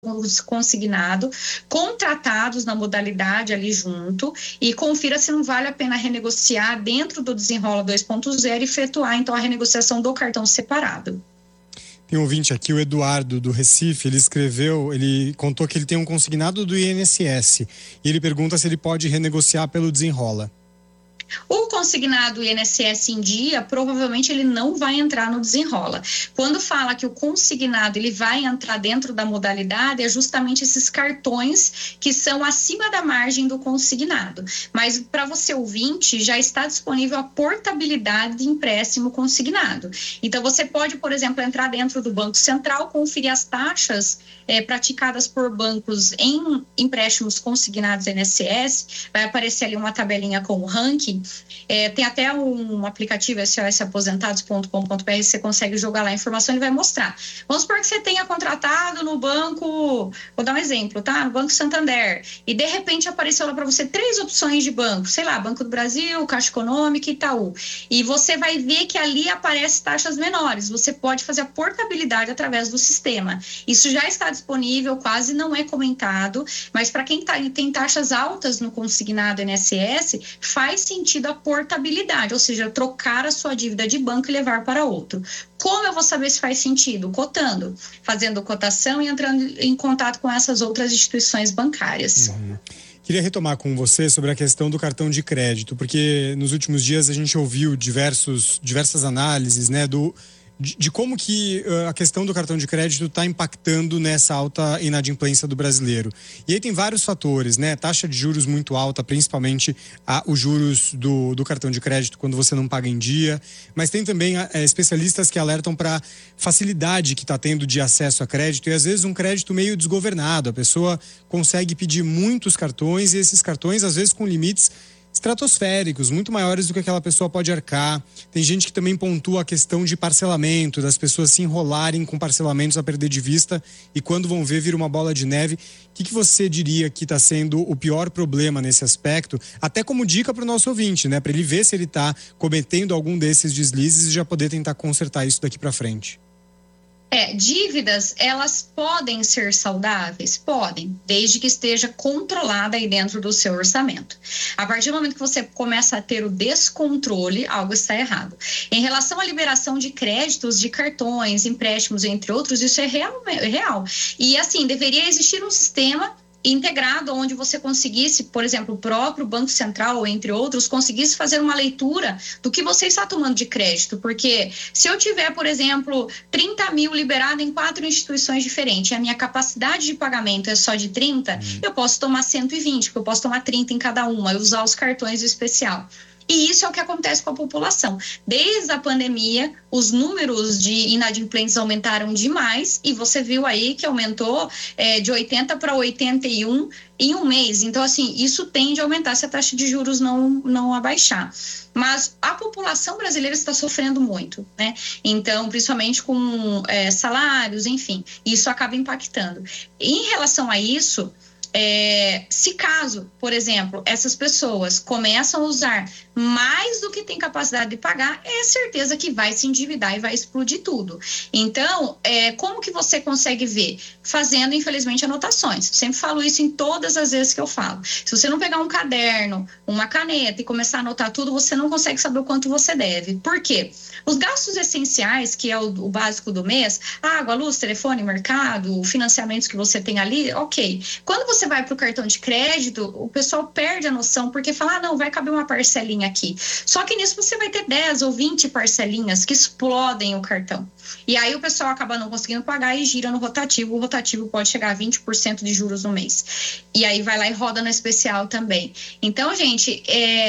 consignado, contratados na modalidade ali junto, e confira se não vale a pena renegociar dentro do Desenrola 2.0 e efetuar então a renegociação do cartão separado. Tem um ouvinte aqui, o Eduardo, do Recife, ele contou que ele tem um consignado do INSS e ele pergunta se ele pode renegociar pelo Desenrola. O consignado INSS em dia, provavelmente ele não vai entrar no Desenrola. Quando fala que o consignado ele vai entrar dentro da modalidade, é justamente esses cartões que são acima da margem do consignado. Mas para você ouvinte, já está disponível a portabilidade de empréstimo consignado. Então você pode, por exemplo, entrar dentro do Banco Central, conferir as taxas praticadas por bancos em empréstimos consignados INSS, vai aparecer ali uma tabelinha com o ranking. Tem até um aplicativo sosaposentados.com.br, você consegue jogar lá a informação e vai mostrar. Vamos supor que você tenha contratado no banco, vou dar um exemplo, tá? No Banco Santander, e de repente apareceu lá para você 3 opções de banco, sei lá, Banco do Brasil, Caixa Econômica e Itaú. E você vai ver que ali aparecem taxas menores. Você pode fazer a portabilidade através do sistema. Isso já está disponível, quase não é comentado, mas para quem tem taxas altas no consignado INSS, faz sentido a portabilidade, ou seja, trocar a sua dívida de banco e levar para outro. Como eu vou saber se faz sentido? Cotando, fazendo cotação e entrando em contato com essas outras instituições bancárias. Queria retomar com você sobre a questão do cartão de crédito, porque nos últimos dias a gente ouviu diversas análises, né, de como que a questão do cartão de crédito está impactando nessa alta inadimplência do brasileiro. E aí tem vários fatores, né? Taxa de juros muito alta, principalmente os juros do cartão de crédito quando você não paga em dia. Mas tem também especialistas que alertam para facilidade que está tendo de acesso a crédito e às vezes um crédito meio desgovernado. A pessoa consegue pedir muitos cartões e esses cartões às vezes com limites estratosféricos, muito maiores do que aquela pessoa pode arcar. Tem gente que também pontua a questão de parcelamento, das pessoas se enrolarem com parcelamentos a perder de vista e quando vão ver, vira uma bola de neve. O que você diria que está sendo o pior problema nesse aspecto? Até como dica para o nosso ouvinte, né? Para ele ver se ele está cometendo algum desses deslizes e já poder tentar consertar isso daqui para frente. Dívidas, elas podem ser saudáveis? Podem, desde que esteja controlada aí dentro do seu orçamento. A partir do momento que você começa a ter o descontrole, algo está errado. Em relação à liberação de créditos, de cartões, empréstimos, entre outros, isso é real. E assim, deveria existir um sistema integrado, onde você conseguisse, por exemplo, o próprio Banco Central, entre outros, conseguisse fazer uma leitura do que você está tomando de crédito, porque se eu tiver, por exemplo, 30 mil liberado em 4 instituições diferentes e a minha capacidade de pagamento é só de 30, eu posso tomar 120, porque eu posso tomar 30 em cada uma e usar os cartões do especial. E isso é o que acontece com a população. Desde a pandemia, os números de inadimplentes aumentaram demais e você viu aí que aumentou de 80 para 81 em um mês. Então, assim, isso tende a aumentar se a taxa de juros não abaixar. Mas a população brasileira está sofrendo muito, né? Então, principalmente com salários, enfim, isso acaba impactando. Em relação a isso, se caso, por exemplo, essas pessoas começam a usar mais do que tem capacidade de pagar, é certeza que vai se endividar e vai explodir tudo. Então, como que você consegue ver? Fazendo, infelizmente, anotações. Sempre falo isso em todas as vezes que eu falo. Se você não pegar um caderno, uma caneta e começar a anotar tudo, você não consegue saber o quanto você deve. Por quê? Os gastos essenciais, que é o básico do mês, água, luz, telefone, mercado, financiamentos que você tem ali, ok. Quando você vai para o cartão de crédito, o pessoal perde a noção, porque fala, não, vai caber uma parcelinha aqui. Só que nisso você vai ter 10 ou 20 parcelinhas que explodem o cartão. E aí o pessoal acaba não conseguindo pagar e gira no rotativo. O rotativo pode chegar a 20% de juros no mês. E aí vai lá e roda no especial também. Então, gente,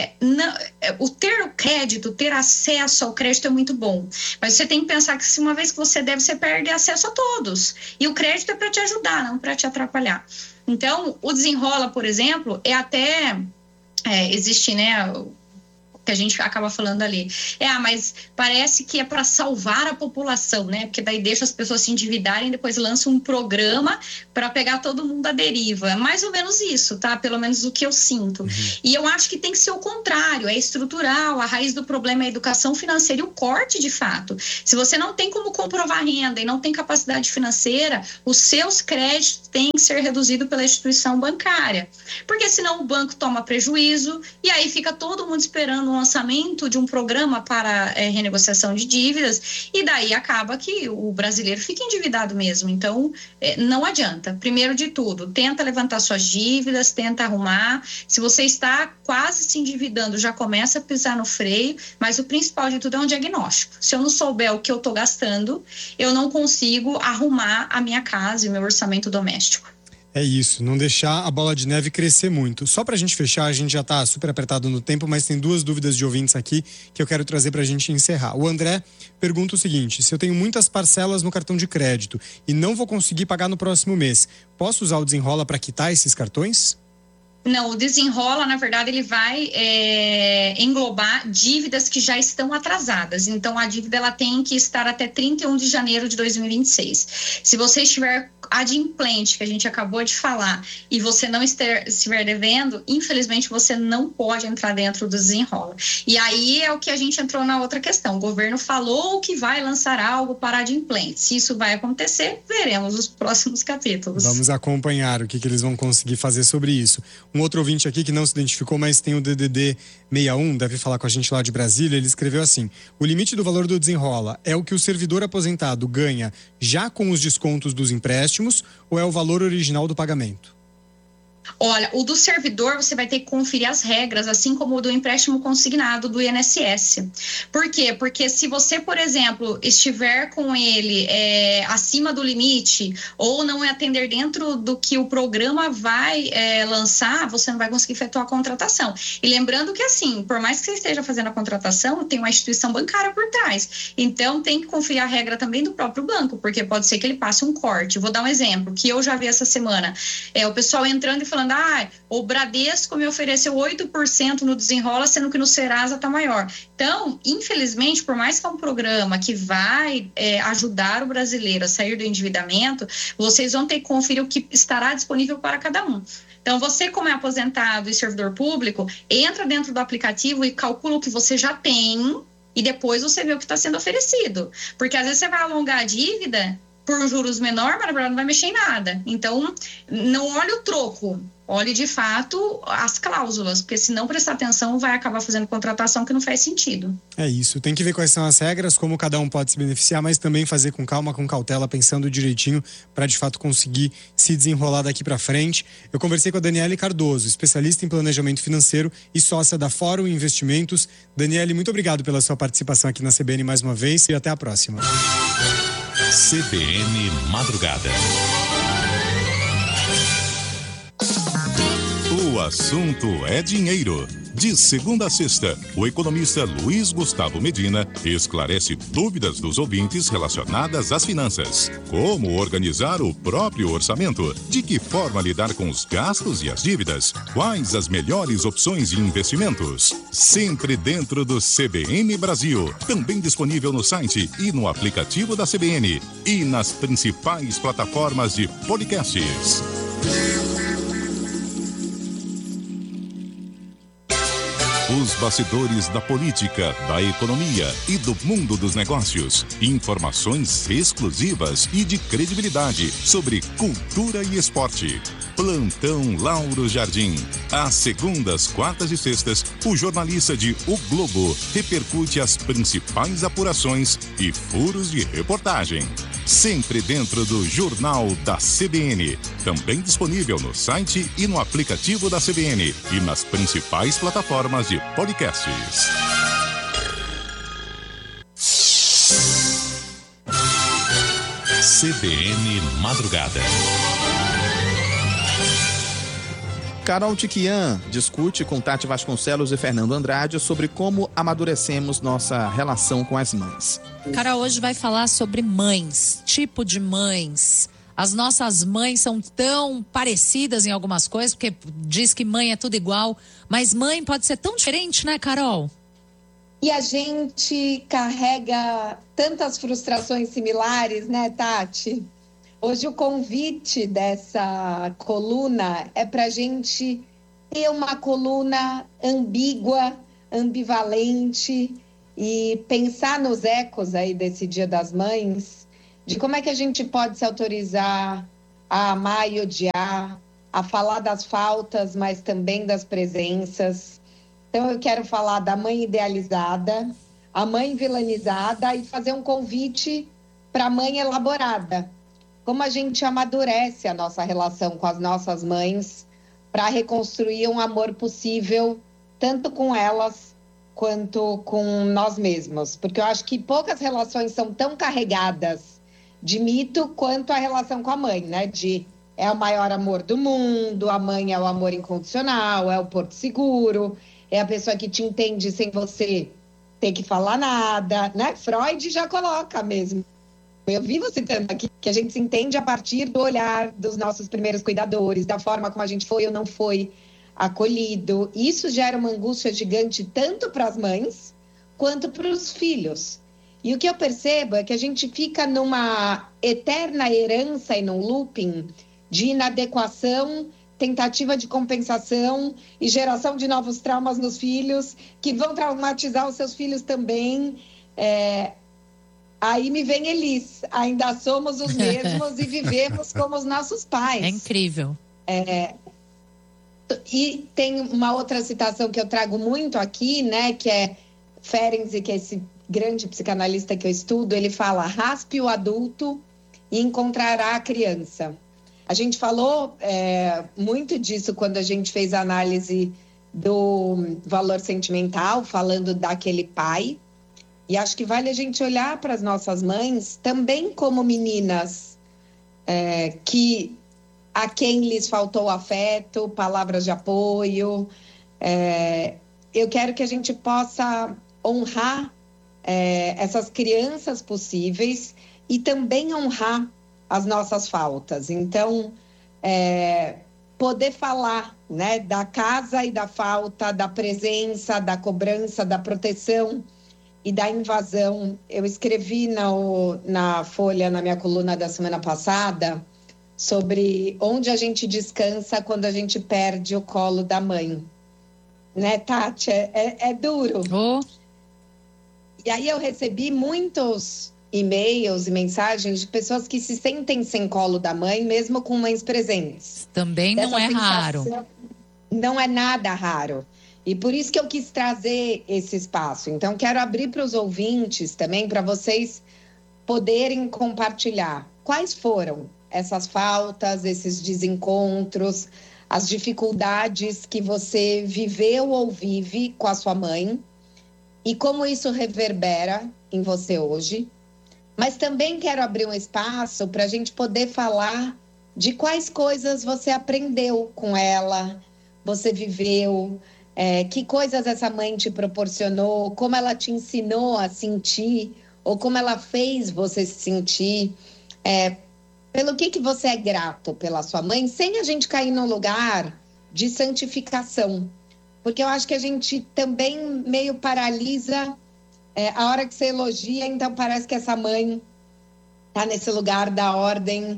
ter o crédito, ter acesso ao crédito é muito bom. Mas você tem que pensar que se uma vez que você deve, você perde acesso a todos. E o crédito é para te ajudar, não para te atrapalhar. Então, o Desenrola, por exemplo, existe, né, que a gente acaba falando ali. Mas parece que é para salvar a população, né? Porque daí deixa as pessoas se endividarem e depois lança um programa para pegar todo mundo à deriva. É mais ou menos isso, tá? Pelo menos o que eu sinto. E eu acho que tem que ser o contrário, é estrutural, a raiz do problema é a educação financeira e o corte de fato. Se você não tem como comprovar renda e não tem capacidade financeira, os seus créditos têm que ser reduzidos pela instituição bancária. Porque senão o banco toma prejuízo e aí fica todo mundo esperando o lançamento de um programa para renegociação de dívidas e daí acaba que o brasileiro fica endividado mesmo. Então, não adianta. Primeiro de tudo, tenta levantar suas dívidas, tenta arrumar. Se você está quase se endividando, já começa a pisar no freio, mas o principal de tudo é um diagnóstico. Se eu não souber o que eu estou gastando, eu não consigo arrumar a minha casa e o meu orçamento doméstico. É isso, não deixar a bola de neve crescer muito. Só pra gente fechar, a gente já tá super apertado no tempo, mas tem 2 dúvidas de ouvintes aqui que eu quero trazer pra gente encerrar. O André pergunta o seguinte: se eu tenho muitas parcelas no cartão de crédito e não vou conseguir pagar no próximo mês, posso usar o Desenrola para quitar esses cartões? Não, o Desenrola, na verdade, ele vai englobar dívidas que já estão atrasadas. Então, a dívida ela tem que estar até 31 de janeiro de 2026. Se você estiver adimplente, que a gente acabou de falar, e você não estiver devendo, infelizmente, você não pode entrar dentro do Desenrola. E aí é o que a gente entrou na outra questão. O governo falou que vai lançar algo para adimplentes. Se isso vai acontecer, veremos os próximos capítulos. Vamos acompanhar o que eles vão conseguir fazer sobre isso. Um outro ouvinte aqui que não se identificou, mas tem o DDD 61, deve falar com a gente lá de Brasília, ele escreveu assim: o limite do valor do Desenrola é o que o servidor aposentado ganha já com os descontos dos empréstimos ou é o valor original do pagamento? Olha, o do servidor você vai ter que conferir as regras, assim como o do empréstimo consignado do INSS. Por quê? Porque se você, por exemplo, estiver com ele acima do limite ou não atender dentro do que o programa vai lançar, você não vai conseguir efetuar a contratação. E lembrando que, assim, por mais que você esteja fazendo a contratação, tem uma instituição bancária por trás. Então, tem que conferir a regra também do próprio banco, porque pode ser que ele passe um corte. Vou dar um exemplo, que eu já vi essa semana. O pessoal entrando e falando, o Bradesco me ofereceu 8% no Desenrola, sendo que no Serasa está maior. Então, infelizmente, por mais que é um programa que vai ajudar o brasileiro a sair do endividamento, vocês vão ter que conferir o que estará disponível para cada um. Então, você, como é aposentado e servidor público, entra dentro do aplicativo e calcula o que você já tem e depois você vê o que está sendo oferecido. Porque às vezes você vai alongar a dívida por juros menor, mas na verdade não vai mexer em nada. Então, não olhe o troco, olhe de fato as cláusulas, porque se não prestar atenção vai acabar fazendo contratação que não faz sentido. É isso, tem que ver quais são as regras, como cada um pode se beneficiar, mas também fazer com calma, com cautela, pensando direitinho para de fato conseguir se desenrolar daqui para frente. Eu conversei com a Daniele Cardoso, especialista em planejamento financeiro e sócia da Fórum Investimentos. Daniele, muito obrigado pela sua participação aqui na CBN mais uma vez e até a próxima. CBN Madrugada. O assunto é dinheiro. De segunda a sexta, o economista Luiz Gustavo Medina esclarece dúvidas dos ouvintes relacionadas às finanças. Como organizar o próprio orçamento? De que forma lidar com os gastos e as dívidas? Quais as melhores opções de investimentos? Sempre dentro do CBN Brasil. Também disponível no site e no aplicativo da CBN. E nas principais plataformas de podcasts. Os bastidores da política, da economia e do mundo dos negócios. Informações exclusivas e de credibilidade sobre cultura e esporte. Plantão Lauro Jardim. Às segundas, quartas e sextas, o jornalista de O Globo repercute as principais apurações e furos de reportagem. Sempre dentro do Jornal da CBN. Também disponível no site e no aplicativo da CBN e nas principais plataformas de podcasts. CBN Madrugada. Carol Tiquian discute com Tati Vasconcelos e Fernando Andrade sobre como amadurecemos nossa relação com as mães. Carol hoje vai falar sobre mães, tipo de mães. As nossas mães são tão parecidas em algumas coisas, porque diz que mãe é tudo igual, mas mãe pode ser tão diferente, né, Carol? E a gente carrega tantas frustrações similares, né, Tati? Hoje o convite dessa coluna é para a gente ter uma coluna ambígua, ambivalente e pensar nos ecos aí desse Dia das Mães, de como é que a gente pode se autorizar a amar e odiar, a falar das faltas, mas também das presenças. Então eu quero falar da mãe idealizada, a mãe vilanizada e fazer um convite para a mãe elaborada. Como a gente amadurece a nossa relação com as nossas mães para reconstruir um amor possível, tanto com elas quanto com nós mesmos. Porque eu acho que poucas relações são tão carregadas de mito quanto a relação com a mãe, né? É o maior amor do mundo, a mãe é o amor incondicional, é o porto seguro, é a pessoa que te entende sem você ter que falar nada, né? Freud já coloca mesmo. Eu vivo citando aqui que a gente se entende a partir do olhar dos nossos primeiros cuidadores, da forma como a gente foi ou não foi acolhido. Isso gera uma angústia gigante tanto para as mães quanto para os filhos. E o que eu percebo é que a gente fica numa eterna herança e num looping de inadequação, tentativa de compensação e geração de novos traumas nos filhos, que vão traumatizar os seus filhos também. Aí me vem Elis, ainda somos os mesmos e vivemos como os nossos pais. É incrível. E tem uma outra citação que eu trago muito aqui, né, que é Ferenczi, que é esse grande psicanalista que eu estudo, ele fala: raspe o adulto e encontrará a criança. A gente falou muito disso quando a gente fez a análise do valor sentimental, falando daquele pai. E acho que vale a gente olhar para as nossas mães também como meninas a quem lhes faltou afeto, palavras de apoio. Eu quero que a gente possa honrar essas crianças possíveis e também honrar as nossas faltas. Então, poder falar, né, da casa e da falta, da presença, da cobrança, da proteção e da invasão. Eu escrevi na Folha, na minha coluna da semana passada, sobre onde a gente descansa quando a gente perde o colo da mãe. Né, Tati? É duro. E aí eu recebi muitos e-mails e mensagens de pessoas que se sentem sem colo da mãe, mesmo com mães presentes. Também não é raro. Não é nada raro. E por isso que eu quis trazer esse espaço. Então, quero abrir para os ouvintes também, para vocês poderem compartilhar quais foram essas faltas, esses desencontros, as dificuldades que você viveu ou vive com a sua mãe e como isso reverbera em você hoje. Mas também quero abrir um espaço para a gente poder falar de quais coisas você aprendeu com ela, você viveu, que coisas essa mãe te proporcionou, como ela te ensinou a sentir, ou como ela fez você se sentir, pelo que você é grato pela sua mãe, sem a gente cair num lugar de santificação. Porque eu acho que a gente também meio paralisa a hora que você elogia, então parece que essa mãe está nesse lugar da ordem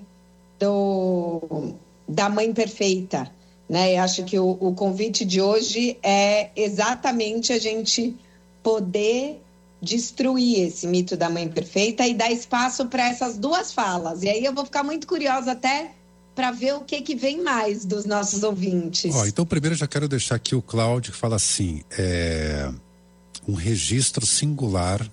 da mãe perfeita. Né? Eu acho que o convite de hoje é exatamente a gente poder destruir esse mito da mãe perfeita e dar espaço para essas duas falas. E aí eu vou ficar muito curiosa até para ver o que vem mais dos nossos ouvintes. Então primeiro eu já quero deixar aqui o Cláudio, que fala assim, um registro singelo,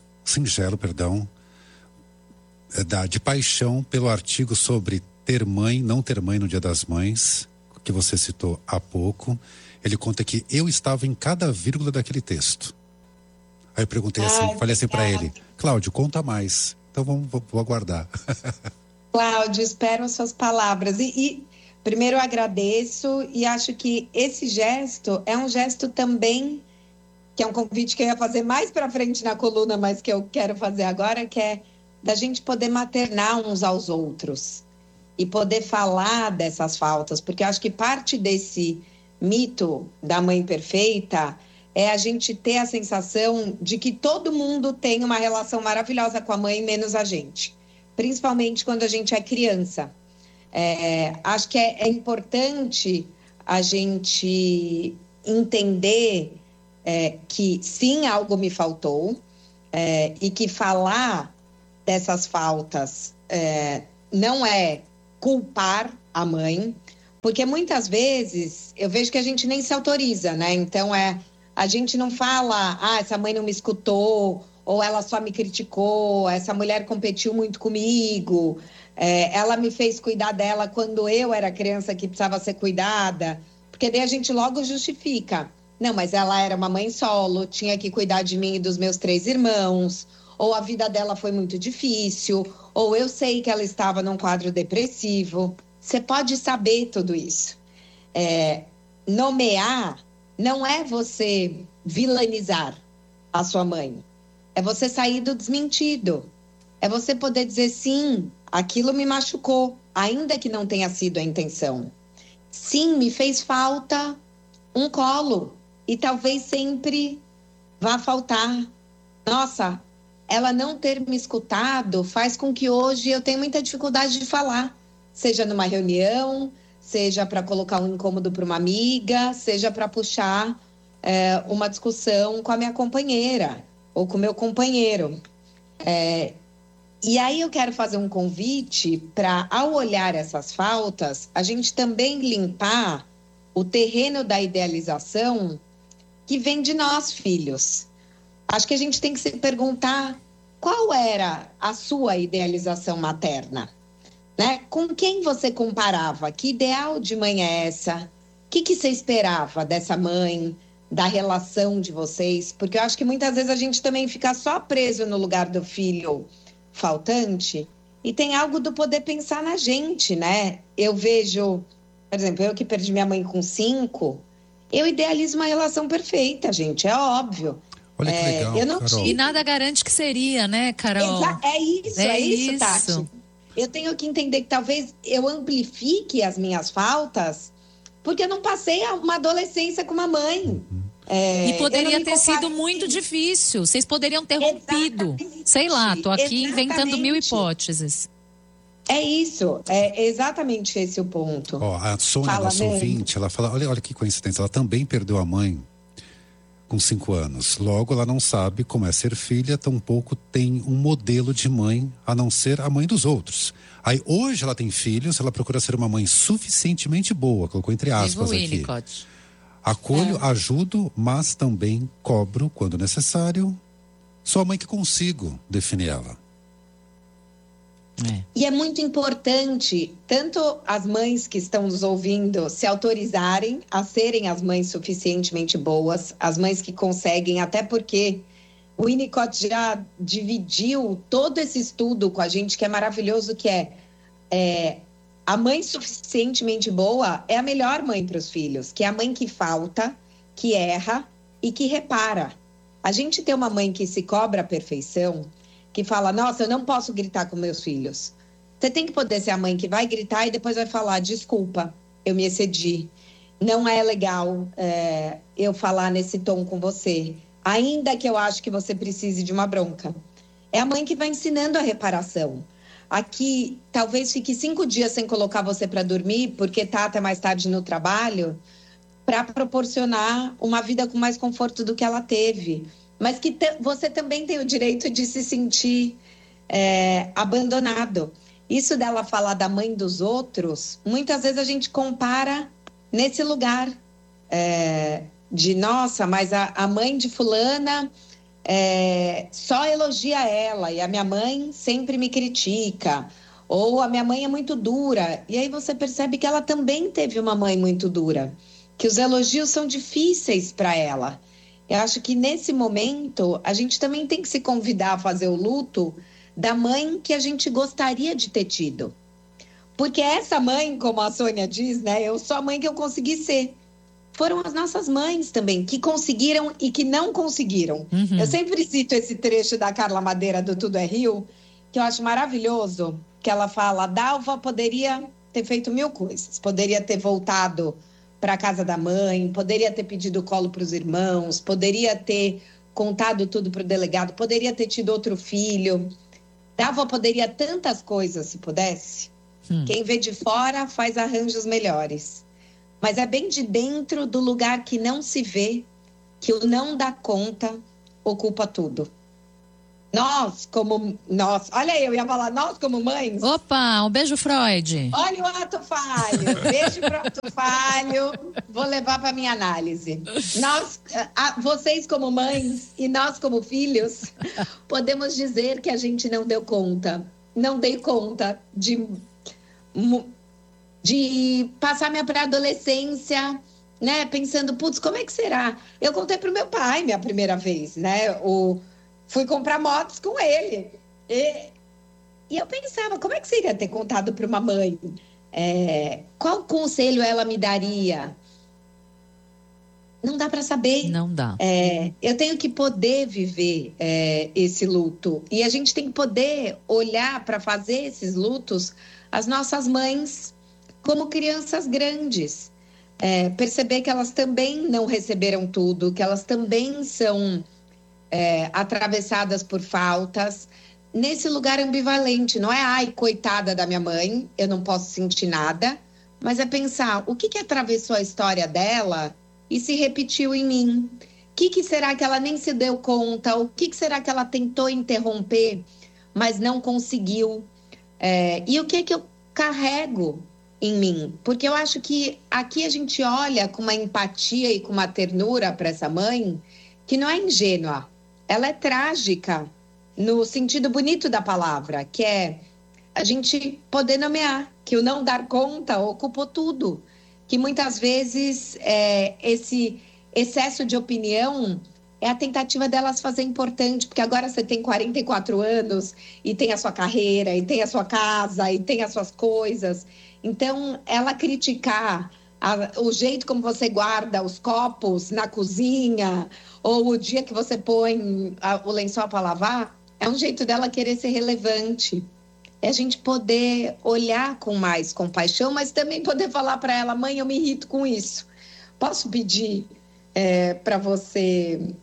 de paixão pelo artigo sobre ter mãe, não ter mãe no Dia das Mães, que você citou há pouco. Ele conta que eu estava em cada vírgula daquele texto. Aí eu perguntei falei assim para ele: Cláudio, conta mais. Então vou aguardar. Cláudio, espero as suas palavras. E primeiro eu agradeço e acho que esse gesto é um gesto também, que é um convite que eu ia fazer mais para frente na coluna, mas que eu quero fazer agora, que é da gente poder maternar uns aos outros e poder falar dessas faltas, porque eu acho que parte desse mito da mãe perfeita é a gente ter a sensação de que todo mundo tem uma relação maravilhosa com a mãe, menos a gente. Principalmente quando a gente é criança. Acho que é importante a gente entender que sim, algo me faltou, e que falar dessas faltas não é culpar a mãe, porque muitas vezes eu vejo que a gente nem se autoriza, né? Então a gente não fala, essa mãe não me escutou, ou ela só me criticou, essa mulher competiu muito comigo, ela me fez cuidar dela quando eu era criança que precisava ser cuidada, porque daí a gente logo justifica. Não, mas ela era uma mãe solo, tinha que cuidar de mim e dos meus 3 irmãos, ou a vida dela foi muito difícil, ou eu sei que ela estava num quadro depressivo. Você pode saber tudo isso. Nomear não é você vilanizar a sua mãe. É você sair do desmentido. É você poder dizer, sim, aquilo me machucou, ainda que não tenha sido a intenção. Sim, me fez falta um colo. E talvez sempre vá faltar. Nossa, ela não ter me escutado faz com que hoje eu tenha muita dificuldade de falar. Seja numa reunião, seja para colocar um incômodo para uma amiga, seja para puxar uma discussão com a minha companheira ou com o meu companheiro. E aí eu quero fazer um convite para, ao olhar essas faltas, a gente também limpar o terreno da idealização que vem de nós, filhos. Acho que a gente tem que se perguntar qual era a sua idealização materna, né? Com quem você comparava? Que ideal de mãe é essa? O que você esperava dessa mãe, da relação de vocês? Porque eu acho que muitas vezes a gente também fica só preso no lugar do filho faltante e tem algo do poder pensar na gente, né? Eu vejo, por exemplo, eu que perdi minha mãe com 5, eu idealizo uma relação perfeita, gente, é óbvio. Olha que legal, eu não Carol. E nada garante que seria, né, Carol? É isso, Tati. Eu tenho que entender que talvez eu amplifique as minhas faltas porque eu não passei uma adolescência com uma mãe. E poderia ter sido muito difícil. Vocês poderiam ter rompido. Sei lá, tô aqui inventando 1000 hipóteses. É isso, é exatamente esse o ponto. A Sônia, nossa ouvinte, ela fala, olha que coincidência, ela também perdeu a mãe com 5 anos. Logo, ela não sabe como é ser filha, tampouco tem um modelo de mãe, a não ser a mãe dos outros. Aí, hoje ela tem filhos, ela procura ser uma mãe suficientemente boa, colocou entre aspas aqui. Acolho, ajudo, mas também cobro, quando necessário, sou a mãe que consigo definir ela. E é muito importante, tanto as mães que estão nos ouvindo se autorizarem a serem as mães suficientemente boas, as mães que conseguem, até porque o Winnicott já dividiu todo esse estudo com a gente, que é maravilhoso, que a mãe suficientemente boa é a melhor mãe para os filhos, que é a mãe que falta, que erra e que repara. A gente tem uma mãe que se cobra a perfeição, que fala, nossa, eu não posso gritar com meus filhos. Você tem que poder ser a mãe que vai gritar e depois vai falar, desculpa, eu me excedi. Não é legal eu falar nesse tom com você, ainda que eu acho que você precise de uma bronca. É a mãe que vai ensinando a reparação. Aqui, talvez fique 5 dias sem colocar você para dormir, porque tá até mais tarde no trabalho, para proporcionar uma vida com mais conforto do que ela teve. Mas que você também tem o direito de se sentir abandonado. Isso dela falar da mãe dos outros, muitas vezes a gente compara nesse lugar de, nossa, mas a mãe de fulana só elogia ela e a minha mãe sempre me critica. Ou a minha mãe é muito dura. E aí você percebe que ela também teve uma mãe muito dura. Que os elogios são difíceis para ela. Eu acho que nesse momento a gente também tem que se convidar a fazer o luto da mãe que a gente gostaria de ter tido. Porque essa mãe, como a Sônia diz, né? Eu sou a mãe que eu consegui ser. Foram as nossas mães também, que conseguiram e que não conseguiram. Uhum. Eu sempre cito esse trecho da Carla Madeira do Tudo é Rio, que eu acho maravilhoso, que ela fala, Dalva poderia ter feito 1000 coisas. Poderia ter voltado para a casa da mãe, poderia ter pedido colo para os irmãos, poderia ter contado tudo para o delegado, poderia ter tido outro filho. A avó poderia tantas coisas se pudesse. Quem vê de fora faz arranjos melhores. Mas é bem de dentro do lugar que não se vê, que o não dá conta ocupa tudo. Olha, eu ia falar nós como mães. Opa, um beijo, Freud. Olha o ato falho, beijo pro ato falho, vou levar para minha análise. Vocês como mães e nós como filhos, podemos dizer que a gente não deu conta. Não dei conta de passar minha pré-adolescência, né, pensando, putz, como é que será? Eu contei pro meu pai minha primeira vez, né, fui comprar motos com ele. E eu pensava, como é que seria ter contado para uma mãe? Qual conselho ela me daria? Não dá para saber. Não dá. Eu tenho que poder viver esse luto. E a gente tem que poder olhar para fazer esses lutos, as nossas mães, como crianças grandes. Perceber que elas também não receberam tudo, que elas também são atravessadas por faltas, nesse lugar ambivalente. Não é, ai, coitada da minha mãe, eu não posso sentir nada, mas é pensar, o que atravessou a história dela e se repetiu em mim? O que será que ela nem se deu conta? O que será que ela tentou interromper, mas não conseguiu? E o que eu carrego em mim? Porque eu acho que aqui a gente olha com uma empatia e com uma ternura para essa mãe que não é ingênua. Ela é trágica no sentido bonito da palavra, que é a gente poder nomear, que o não dar conta ocupou tudo. Que muitas vezes esse excesso de opinião é a tentativa delas fazer importante, porque agora você tem 44 anos e tem a sua carreira, e tem a sua casa, e tem as suas coisas. Então, ela criticar o jeito como você guarda os copos na cozinha, ou o dia que você põe o lençol para lavar, é um jeito dela querer ser relevante. É a gente poder olhar com mais compaixão, mas também poder falar para ela, mãe, eu me irrito com isso. Posso pedir para você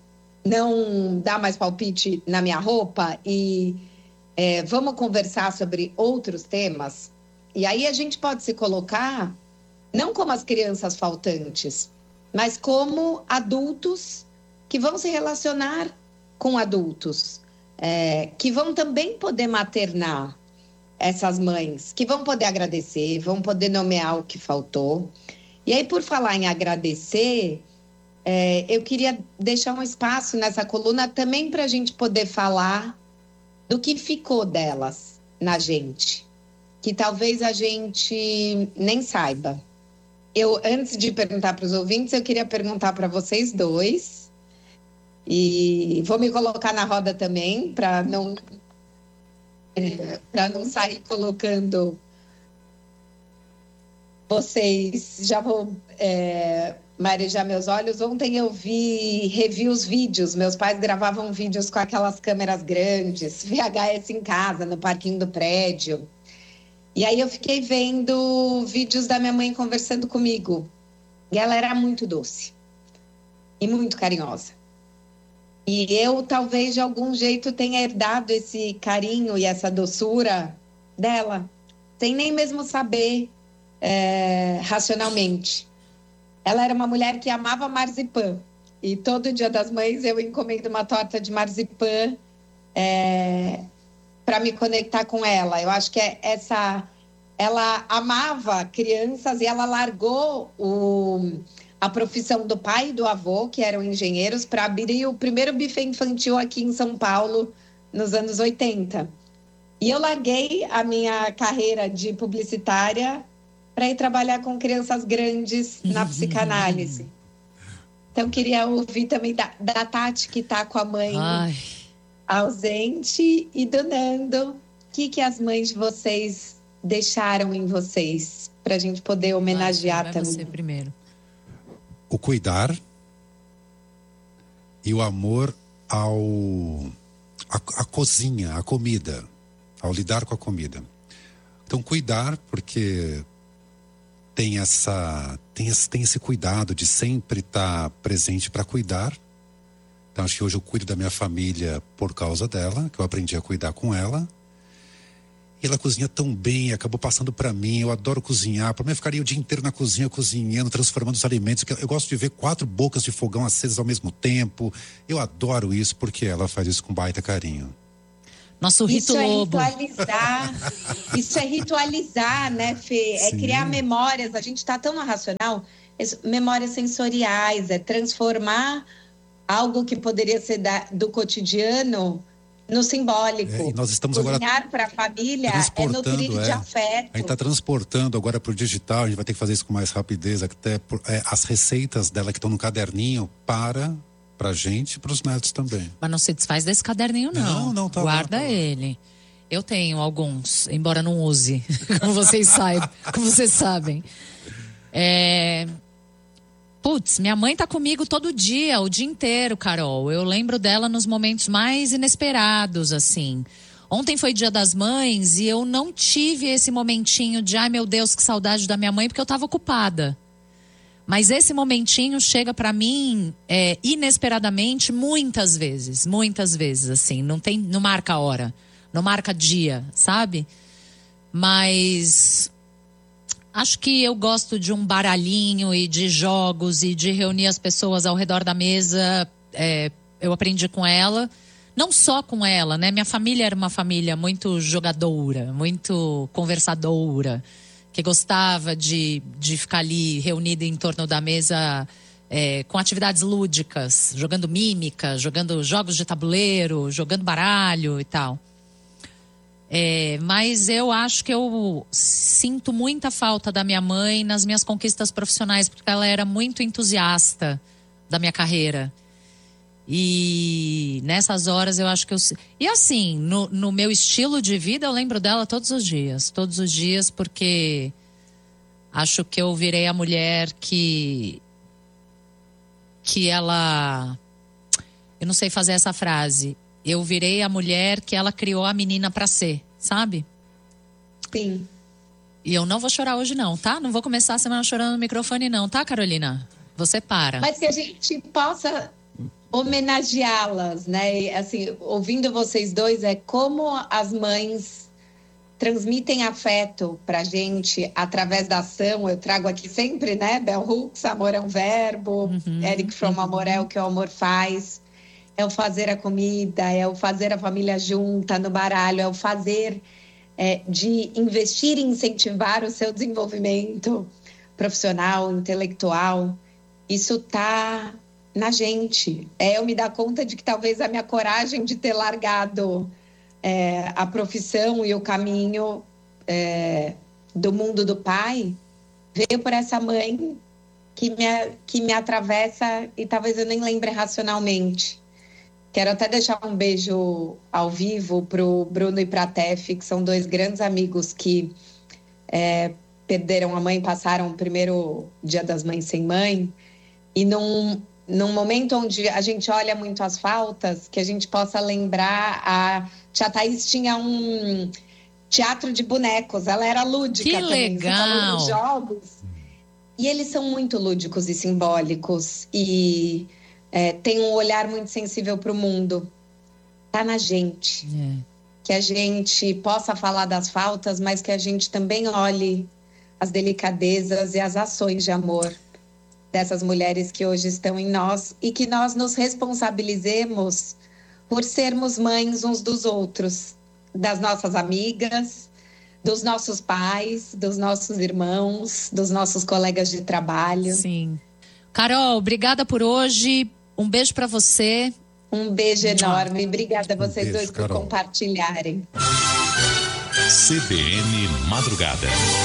não dar mais palpite na minha roupa e vamos conversar sobre outros temas? E aí a gente pode se colocar, não como as crianças faltantes, mas como adultos que vão se relacionar com adultos, que vão também poder maternar essas mães, que vão poder agradecer, vão poder nomear o que faltou. E aí, por falar em agradecer, eu queria deixar um espaço nessa coluna também para a gente poder falar do que ficou delas na gente, que talvez a gente nem saiba. Antes de perguntar para os ouvintes, eu queria perguntar para vocês dois, e vou me colocar na roda também, para não sair colocando vocês. Já vou marejar meus olhos. Ontem eu revi os vídeos. Meus pais gravavam vídeos com aquelas câmeras grandes, VHS em casa, no parquinho do prédio. E aí eu fiquei vendo vídeos da minha mãe conversando comigo. E ela era muito doce e muito carinhosa. E eu, talvez, de algum jeito, tenha herdado esse carinho e essa doçura dela, sem nem mesmo saber racionalmente. Ela era uma mulher que amava marzipan. E todo Dia das Mães eu encomendo uma torta de marzipan para me conectar com ela. Eu acho que ela amava crianças e ela largou a profissão do pai e do avô, que eram engenheiros, para abrir o primeiro buffet infantil aqui em São Paulo, nos anos 80. E eu larguei a minha carreira de publicitária para ir trabalhar com crianças grandes na psicanálise. Então, queria ouvir também da Tati, que está com a mãe ausente, e do Nando, o que as mães de vocês deixaram em vocês, para a gente poder homenagear também. Você primeiro. O cuidar e o amor à cozinha, à comida, ao lidar com a comida. Então, cuidar, porque tem esse cuidado de sempre estar presente para cuidar. Então acho que hoje eu cuido da minha família por causa dela, que eu aprendi a cuidar com ela. E ela cozinha tão bem, acabou passando para mim. Eu adoro cozinhar. Para mim, eu ficaria o dia inteiro na cozinha, cozinhando, transformando os alimentos. Eu gosto de ver 4 bocas de fogão acesas ao mesmo tempo. Eu adoro isso porque ela faz isso com baita carinho. Nosso Rito Lobo. Isso é ritualizar, né, Fê? É criar memórias. A gente está tão no racional. Memórias sensoriais, é transformar algo que poderia ser do cotidiano no simbólico. E nós estamos cozinhar para a família é nutrir de afeto. A gente está transportando agora para o digital, a gente vai ter que fazer isso com mais rapidez, até as receitas dela que estão no caderninho pra gente e pros netos também. Mas não se desfaz desse caderninho, não. Não, tá Guarda lá, tá lá. ele. Eu tenho alguns, embora não use, como vocês sabem. Putz, minha mãe tá comigo todo dia, o dia inteiro, Carol. Eu lembro dela nos momentos mais inesperados, assim. Ontem foi Dia das Mães e eu não tive esse momentinho de, ai meu Deus, que saudade da minha mãe, porque eu tava ocupada. Mas esse momentinho chega pra mim inesperadamente muitas vezes, assim. Não marca hora, não marca dia, sabe? Mas acho que eu gosto de um baralhinho e de jogos e de reunir as pessoas ao redor da mesa. Eu aprendi com ela, não só com ela, né? Minha família era uma família muito jogadora, muito conversadora, que gostava de ficar ali reunida em torno da mesa com atividades lúdicas, jogando mímica, jogando jogos de tabuleiro, jogando baralho e tal. Mas eu acho que eu sinto muita falta da minha mãe nas minhas conquistas profissionais, porque ela era muito entusiasta da minha carreira. E nessas horas eu acho que E assim, no meu estilo de vida eu lembro dela todos os dias, porque acho que eu virei a mulher que ela... Eu não sei fazer essa frase. Eu virei a mulher que ela criou a menina pra ser, sabe? Sim. E eu não vou chorar hoje não, tá? Não vou começar a semana chorando no microfone não, tá, Carolina? Você para. Mas que a gente possa homenageá-las, né? E, assim, ouvindo vocês dois, como as mães transmitem afeto pra gente através da ação. Eu trago aqui sempre, né? Bell Hooks, amor é um verbo. Eric Fromm, amor é o que o amor faz. É o fazer a comida, é o fazer a família junta no baralho, é o fazer de investir e incentivar o seu desenvolvimento profissional, intelectual. Isso tá na gente. Eu me dar conta de que talvez a minha coragem de ter largado a profissão e o caminho do mundo do pai veio por essa mãe que me atravessa e talvez eu nem lembre racionalmente. Quero até deixar um beijo ao vivo pro Bruno e pra Tef, que são 2 grandes amigos que perderam a mãe, passaram o primeiro Dia das Mães sem mãe. E num momento onde a gente olha muito as faltas, que a gente possa lembrar, a Tia Thaís tinha um teatro de bonecos, ela era lúdica. Que também. legal! Você falou dos jogos. E eles são muito lúdicos e simbólicos e tem um olhar muito sensível para o mundo. Tá na gente. Que a gente possa falar das faltas, mas que a gente também olhe as delicadezas e as ações de amor dessas mulheres que hoje estão em nós e que nós nos responsabilizemos por sermos mães uns dos outros, das nossas amigas, dos nossos pais, dos nossos irmãos, dos nossos colegas de trabalho. Sim. Carol, obrigada por hoje. Um beijo para você. Um beijo enorme. Obrigada a vocês dois por compartilharem. CBN Madrugada.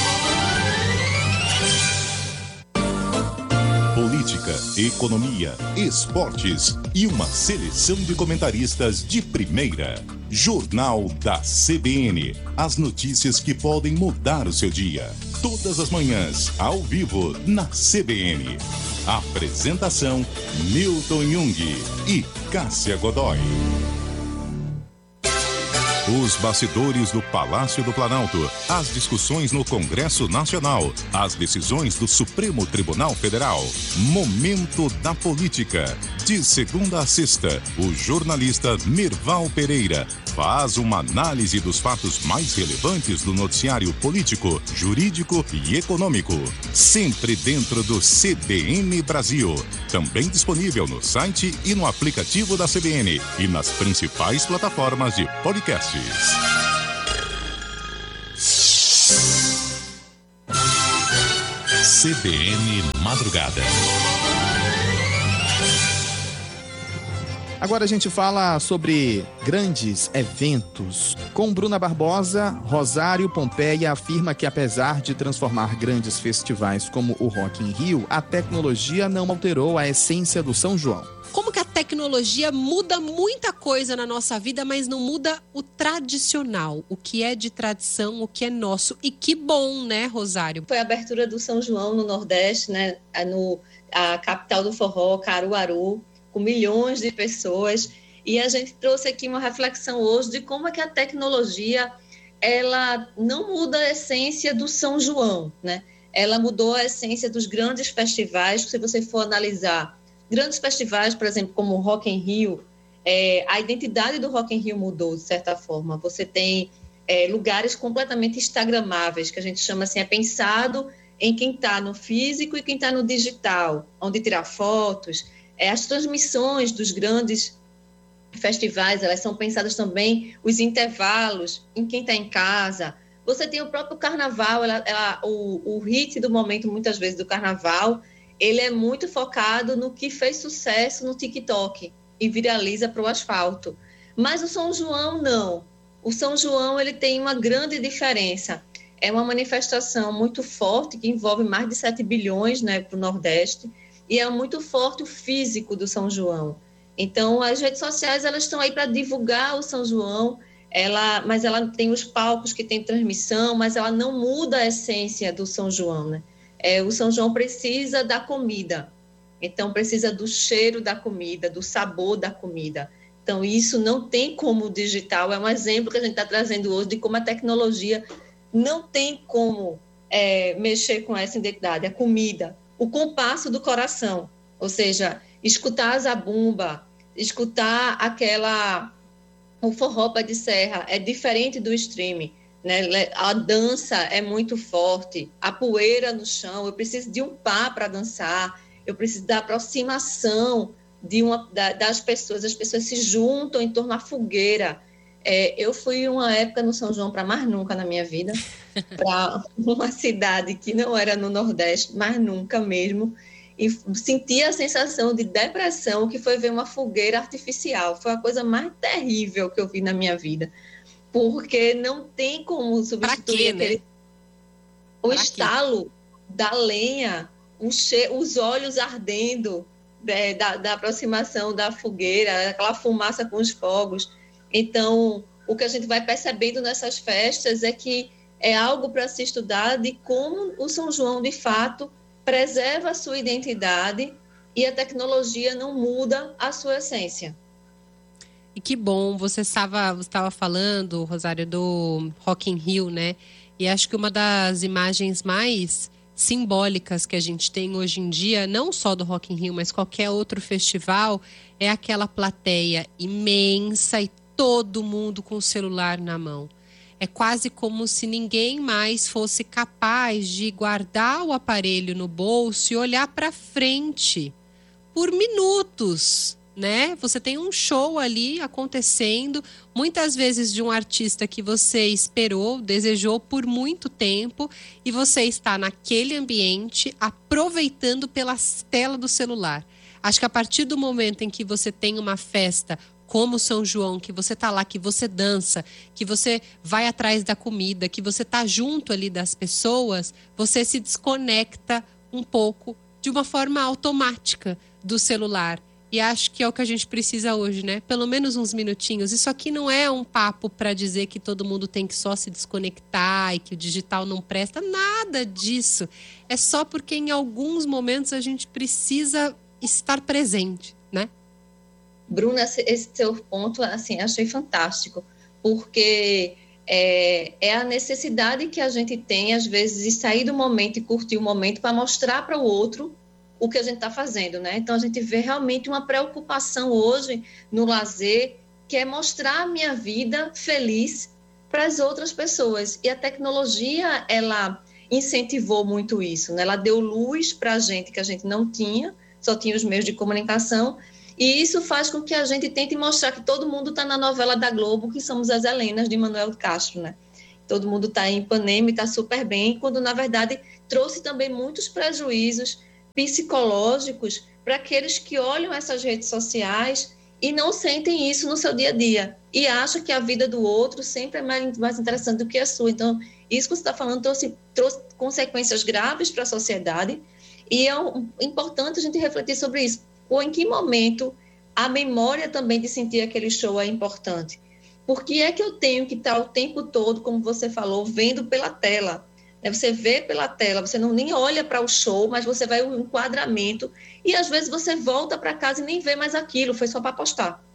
Política, economia, esportes e uma seleção de comentaristas de primeira. Jornal da CBN. As notícias que podem mudar o seu dia. Todas as manhãs, ao vivo, na CBN. Apresentação: Milton Jung e Cássia Godoy. Os bastidores do Palácio do Planalto, as discussões no Congresso Nacional, as decisões do Supremo Tribunal Federal. Momento da Política. De segunda a sexta, o jornalista Mirval Pereira faz uma análise dos fatos mais relevantes do noticiário político, jurídico e econômico. Sempre dentro do CBN Brasil. Também disponível no site e no aplicativo da CBN e nas principais plataformas de podcasts. CBN Madrugada. Agora a gente fala sobre grandes eventos. Com Bruna Barbosa, Rosário Pompeia afirma que apesar de transformar grandes festivais como o Rock in Rio, a tecnologia não alterou a essência do São João. Como que a tecnologia muda muita coisa na nossa vida, mas não muda o tradicional, o que é de tradição, o que é nosso. E que bom, né, Rosário? Foi a abertura do São João no Nordeste, né, a capital do forró, Caruaru, com milhões de pessoas. E a gente trouxe aqui uma reflexão hoje de como é que a tecnologia, ela não muda a essência do São João, né? Ela mudou a essência dos grandes festivais. Se você for analisar grandes festivais, por exemplo, como o Rock in Rio, a identidade do Rock in Rio mudou, de certa forma. Você tem lugares completamente instagramáveis, que a gente chama assim, é pensado em quem está no físico e quem está no digital, onde tirar fotos. As transmissões dos grandes festivais, elas são pensadas também, os intervalos, em quem está em casa. Você tem o próprio carnaval, o hit do momento, muitas vezes, do carnaval, ele é muito focado no que fez sucesso no TikTok e viraliza para o asfalto. Mas o São João, não. O São João, ele tem uma grande diferença. É uma manifestação muito forte, que envolve mais de 7 bilhões, né, para o Nordeste, e é muito forte o físico do São João. Então, as redes sociais, elas estão aí para divulgar o São João, mas ela tem os palcos que tem transmissão, mas ela não muda a essência do São João, né? O São João precisa da comida, então precisa do cheiro da comida, do sabor da comida. Então, isso não tem como digital, é um exemplo que a gente está trazendo hoje de como a tecnologia não tem como mexer com essa identidade, a comida, o compasso do coração, ou seja, escutar a zabumba, escutar o forró pé de serra, é diferente do streaming, né? A dança é muito forte, a poeira no chão, eu preciso de um par para dançar, eu preciso da aproximação das pessoas, as pessoas se juntam em torno da fogueira. Eu fui uma época no São João para mais nunca na minha vida, para uma cidade que não era no Nordeste, mais nunca mesmo, e senti a sensação de depressão que foi ver uma fogueira artificial. Foi a coisa mais terrível que eu vi na minha vida, porque não tem como substituir aquele... o estalo da lenha, os olhos ardendo da aproximação da fogueira, aquela fumaça com os fogos. Então, o que a gente vai percebendo nessas festas é que é algo para se estudar de como o São João, de fato, preserva a sua identidade e a tecnologia não muda a sua essência. E que bom, você estava falando, Rosário, do Rock in Rio, né? E acho que uma das imagens mais simbólicas que a gente tem hoje em dia, não só do Rock in Rio, mas qualquer outro festival, é aquela plateia imensa e todo mundo com o celular na mão. É quase como se ninguém mais fosse capaz de guardar o aparelho no bolso e olhar para frente por minutos, né? Você tem um show ali acontecendo, muitas vezes de um artista que você esperou, desejou por muito tempo, e você está naquele ambiente aproveitando pela tela do celular. Acho que a partir do momento em que você tem uma festa como São João, que você tá lá, que você dança, que você vai atrás da comida, que você tá junto ali das pessoas, você se desconecta um pouco de uma forma automática do celular. E acho que é o que a gente precisa hoje, né? Pelo menos uns minutinhos. Isso aqui não é um papo para dizer que todo mundo tem que só se desconectar e que o digital não presta. Nada disso. É só porque em alguns momentos a gente precisa estar presente, né? Bruna, esse seu ponto, assim, achei fantástico, porque é a necessidade que a gente tem, às vezes, de sair do momento e curtir o momento para mostrar para o outro o que a gente está fazendo, né? Então, a gente vê realmente uma preocupação hoje no lazer, que é mostrar a minha vida feliz para as outras pessoas. E a tecnologia, ela incentivou muito isso, né? Ela deu luz para a gente que a gente não tinha, só tinha os meios de comunicação, e isso faz com que a gente tente mostrar que todo mundo está na novela da Globo, que somos as Helenas de Manuel Castro, né? Todo mundo está em Ipanema e está super bem, quando, na verdade, trouxe também muitos prejuízos psicológicos para aqueles que olham essas redes sociais e não sentem isso no seu dia a dia, e acham que a vida do outro sempre é mais interessante do que a sua. Então, isso que você está falando trouxe consequências graves para a sociedade, e é importante a gente refletir sobre isso. Ou em que momento a memória também de sentir aquele show é importante? Por que é que eu tenho que estar o tempo todo, como você falou, vendo pela tela? Você vê pela tela, você não nem olha para o show, mas você vai o enquadramento, e às vezes você volta para casa e nem vê mais aquilo, foi só para postar.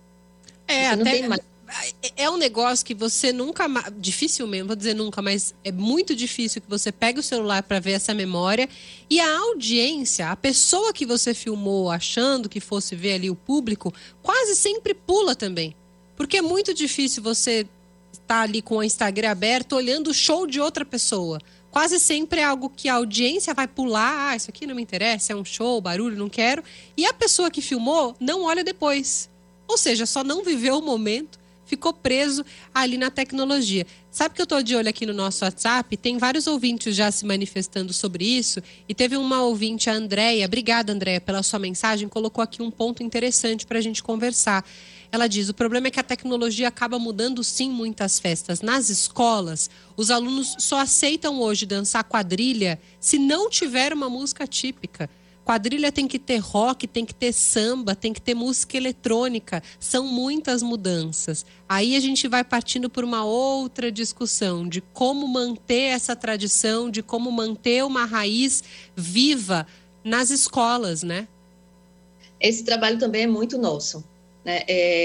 É um negócio que você nunca, dificilmente, vou dizer nunca, mas é muito difícil que você pegue o celular para ver essa memória, e a audiência, a pessoa que você filmou achando que fosse ver ali o público, quase sempre pula também. Porque é muito difícil você estar ali com o Instagram aberto olhando o show de outra pessoa. Quase sempre é algo que a audiência vai pular, isso aqui não me interessa, é um show, barulho, não quero. E a pessoa que filmou não olha depois. Ou seja, só não viveu o momento, ficou preso ali na tecnologia. Sabe que eu estou de olho aqui no nosso WhatsApp? Tem vários ouvintes já se manifestando sobre isso. E teve uma ouvinte, a Andréia. Obrigada, Andréia, pela sua mensagem. Colocou aqui um ponto interessante para a gente conversar. Ela diz, o problema é que a tecnologia acaba mudando, sim, muitas festas. Nas escolas, os alunos só aceitam hoje dançar quadrilha se não tiver uma música típica. Quadrilha tem que ter rock, tem que ter samba, tem que ter música eletrônica. São muitas mudanças. Aí a gente vai partindo por uma outra discussão de como manter essa tradição, de como manter uma raiz viva nas escolas, né? Esse trabalho também é muito nosso, né?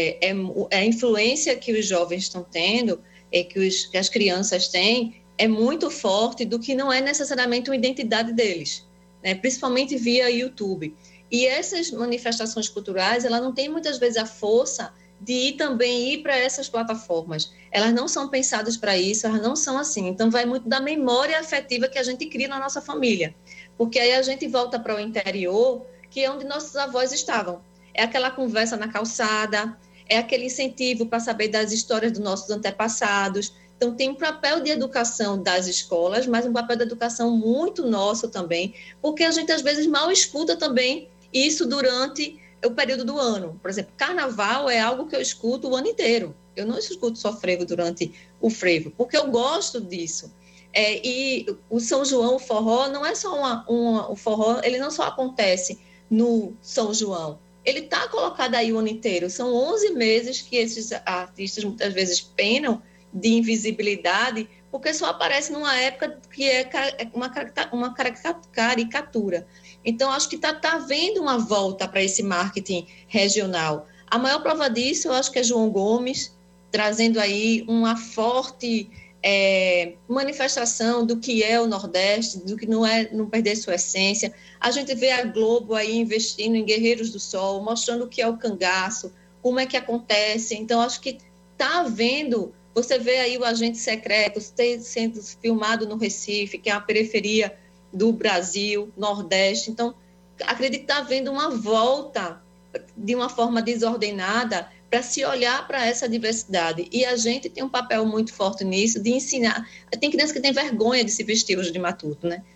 A influência que os jovens estão tendo, que as crianças têm, é muito forte do que não é necessariamente uma identidade deles. Principalmente via YouTube. E essas manifestações culturais, ela não tem muitas vezes a força de também ir para essas plataformas. Elas não são pensadas para isso, elas não são assim. Então, vai muito da memória afetiva que a gente cria na nossa família. Porque aí a gente volta para o interior, que é onde nossos avós estavam. É aquela conversa na calçada, é aquele incentivo para saber das histórias dos nossos antepassados. Então, tem um papel de educação das escolas, mas um papel de educação muito nosso também, porque a gente, às vezes, mal escuta também isso durante o período do ano. Por exemplo, carnaval é algo que eu escuto o ano inteiro. Eu não escuto só frevo durante o frevo, porque eu gosto disso. E o São João, o forró, não é só o forró, ele não só acontece no São João. Ele está colocado aí o ano inteiro. São 11 meses que esses artistas, muitas vezes, penam de invisibilidade, porque só aparece numa época que é uma caricatura. Então, acho que está havendo uma volta para esse marketing regional. A maior prova disso, eu acho que é João Gomes, trazendo aí uma forte manifestação do que é o Nordeste, do que não perder sua essência. A gente vê a Globo aí investindo em Guerreiros do Sol, mostrando o que é o cangaço, como é que acontece. Então, acho que está havendo. Você vê aí o Agente Secreto sendo filmado no Recife, que é a periferia do Brasil, Nordeste. Então, acredito que está havendo uma volta de uma forma desordenada para se olhar para essa diversidade. E a gente tem um papel muito forte nisso, de ensinar. Tem criança que tem vergonha de se vestir hoje de matuto, né?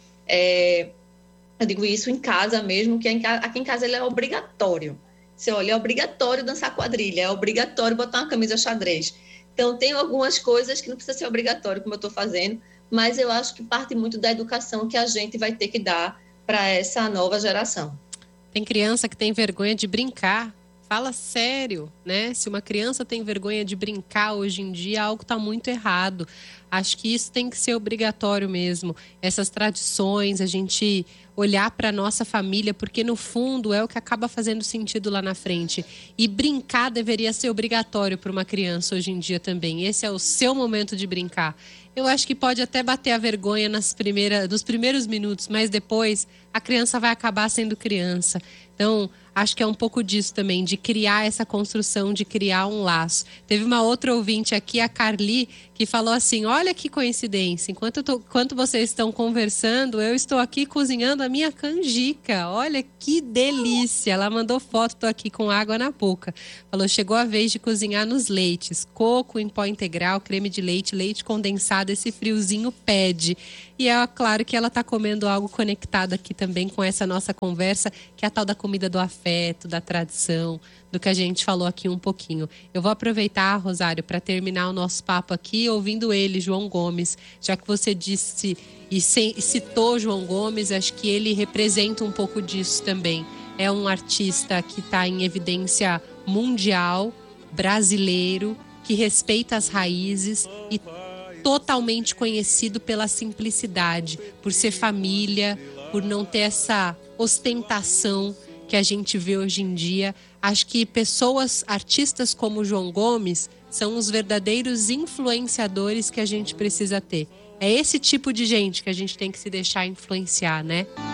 Eu digo isso em casa mesmo, que aqui em casa ele é obrigatório. Você olha, é obrigatório dançar quadrilha, é obrigatório botar uma camisa xadrez. Então, tem algumas coisas que não precisa ser obrigatório, como eu estou fazendo, mas eu acho que parte muito da educação que a gente vai ter que dar para essa nova geração. Tem criança que tem vergonha de brincar, Fala sério, né? Se uma criança tem vergonha de brincar hoje em dia, algo está muito errado. Acho que isso tem que ser obrigatório mesmo. Essas tradições, a gente olhar para a nossa família, porque no fundo é o que acaba fazendo sentido lá na frente. E brincar deveria ser obrigatório para uma criança hoje em dia também. Esse é o seu momento de brincar. Eu acho que pode até bater a vergonha nos primeiros minutos, mas depois a criança vai acabar sendo criança. Então, acho que é um pouco disso também, de criar essa construção, de criar um laço. Teve uma outra ouvinte aqui, a Carly, que falou assim, olha que coincidência, enquanto vocês estão conversando, eu estou aqui cozinhando a minha canjica. Olha que delícia. Ela mandou foto, estou aqui com água na boca. Falou, chegou a vez de cozinhar nos leites. Coco em pó integral, creme de leite, leite condensado, esse friozinho pede. E é claro que ela está comendo algo conectado aqui também com essa nossa conversa, que é a tal da comida do afeto, da tradição, do que a gente falou aqui um pouquinho. Eu vou aproveitar, Rosário, para terminar o nosso papo aqui ouvindo ele, João Gomes. Já que você disse e citou João Gomes, acho que ele representa um pouco disso também. É um artista que está em evidência mundial, brasileiro, que respeita as raízes e totalmente conhecido pela simplicidade, por ser família, por não ter essa ostentação que a gente vê hoje em dia. Acho que artistas como João Gomes, são os verdadeiros influenciadores que a gente precisa ter. É esse tipo de gente que a gente tem que se deixar influenciar, né?